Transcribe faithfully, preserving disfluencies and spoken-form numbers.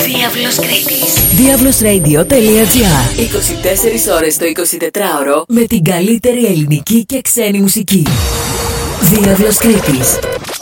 Διάβλος Κρήτης. διάβλος ρέιντιο τελεία τζι άρ. είκοσι τέσσερις ώρες το εικοσιτετράωρο με την καλύτερη ελληνική και ξένη μουσική. Διάβλος Κρήτης.